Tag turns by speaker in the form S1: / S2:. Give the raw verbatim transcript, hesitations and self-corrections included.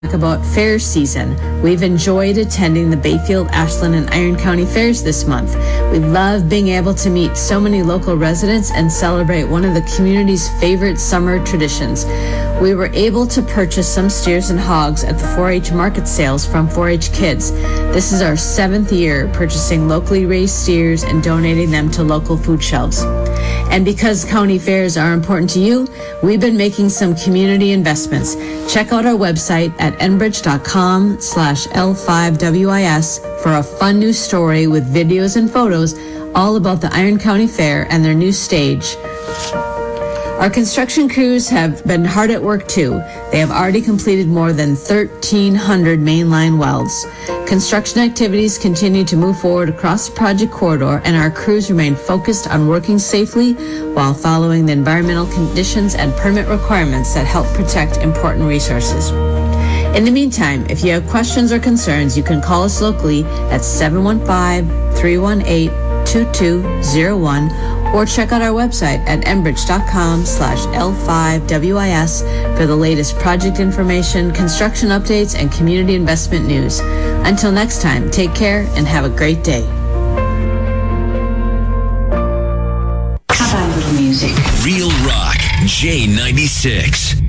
S1: About fair season. We've enjoyed attending the Bayfield, Ashland, and Iron County fairs this month. We love being able to meet so many local residents and celebrate one of the community's favorite summer traditions. We were able to purchase some steers and hogs at the four H market sales from four H Kids. This is our seventh year purchasing locally raised steers and donating them to local food shelves. And because county fairs are important to you, we've been making some community investments. Check out our website at enbridge.com slash L5WIS for a fun new story with videos and photos all about the Iron County Fair and their new stage. Our construction crews have been hard at work too. They have already completed more than thirteen hundred mainline welds. Construction activities continue to move forward across the project corridor, and our crews remain focused on working safely while following the environmental conditions and permit requirements that help protect important resources. In the meantime, if you have questions or concerns, you can call us locally at seven one five, three one eight, two two zero one or check out our website at enbridge.com slash L5WIS for the latest project information, construction updates, and community investment news. Until next time, take care and have a great day.
S2: How about a little music?
S3: Real Rock, J ninety-six.